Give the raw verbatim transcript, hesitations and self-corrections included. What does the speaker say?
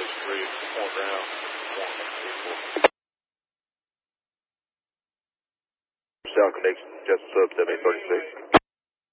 three, more ground, one, three, four. South connection, just sub seven eight thirty-six.